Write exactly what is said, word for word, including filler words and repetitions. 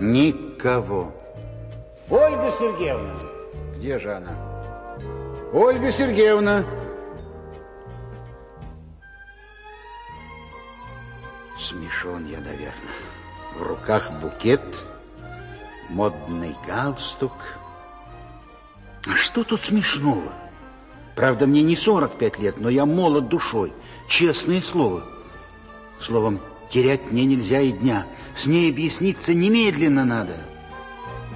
Никого. Ольга Сергеевна. Где же она? Ольга Сергеевна. Смешон я, наверное. В руках букет, модный галстук. А что тут смешного? Правда, мне не сорок пять лет, но я молод душой. Честное слово. Словом, терять мне нельзя и дня. С ней объясниться немедленно надо.